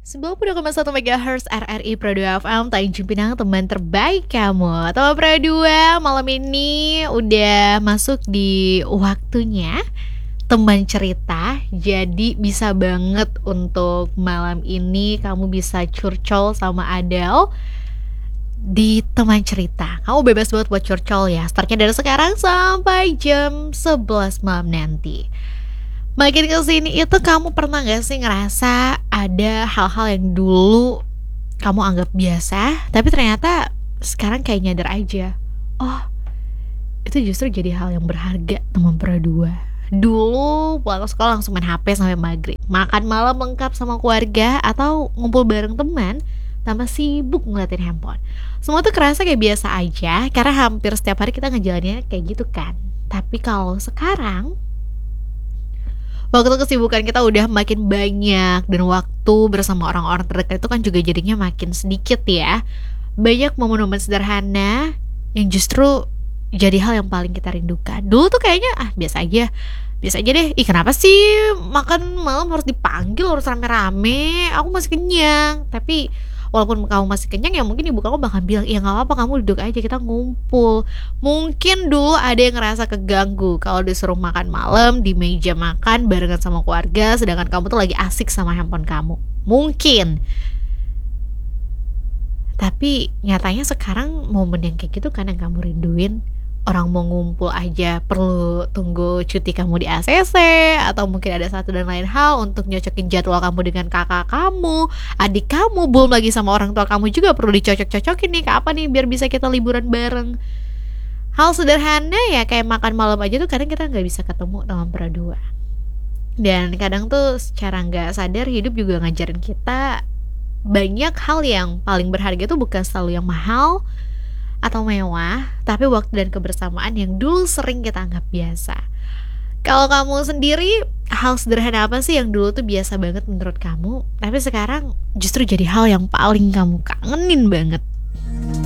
90,1 MHz RRI Pro 2 FM Tanjung Pinang, teman terbaik kamu. Teman Pro 2, malam ini udah masuk di waktunya teman cerita. Jadi bisa banget untuk malam ini kamu bisa curcol sama Adele di teman cerita. Kamu bebas banget buat curcol ya. Startnya dari sekarang sampai jam 11 malam nanti. Makin kesini itu kamu pernah gak sih ngerasa ada hal-hal yang dulu kamu anggap biasa, tapi ternyata sekarang kayak nyadar aja, oh itu justru jadi hal yang berharga teman berdua. Dulu pulang sekolah langsung main HP sampai maghrib, makan malam lengkap sama keluarga, atau ngumpul bareng teman tanpa sibuk ngeliatin handphone. Semua tuh kerasa kayak biasa aja, karena hampir setiap hari kita ngejalaninnya kayak gitu kan. Tapi kalau sekarang, waktu kesibukan kita udah makin banyak dan waktu bersama orang-orang terdekat itu kan juga jadinya makin sedikit ya. Banyak momen-momen sederhana yang justru jadi hal yang paling kita rindukan. Dulu tuh kayaknya biasa aja deh. Kenapa sih makan malam harus dipanggil, harus rame-rame? Aku masih kenyang. Tapi walaupun kamu masih kenyang, ya mungkin ibu kamu bakal bilang, ya gak apa-apa, kamu duduk aja, kita ngumpul. Mungkin dulu ada yang ngerasa keganggu kalau disuruh makan malam di meja makan barengan sama keluarga, sedangkan kamu tuh lagi asik sama handphone kamu. Mungkin. Tapi nyatanya sekarang momen yang kayak gitu kan yang kamu rinduin. Orang mau ngumpul aja perlu tunggu cuti kamu di ACC, atau mungkin ada satu dan lain hal untuk nyocokin jadwal kamu dengan kakak kamu, adik kamu, belum lagi sama orang tua kamu juga perlu dicocok-cocokin nih kapan nih biar bisa kita liburan bareng. Hal sederhana ya kayak makan malam aja tuh kadang kita gak bisa ketemu dalam berdua. Dan kadang tuh secara gak sadar hidup juga ngajarin kita banyak hal yang paling berharga tuh bukan selalu yang mahal atau mewah, tapi waktu dan kebersamaan yang dulu sering kita anggap biasa. Kalau kamu sendiri, hal sederhana apa sih yang dulu tuh biasa banget menurut kamu, tapi sekarang justru jadi hal yang paling kamu kangenin banget?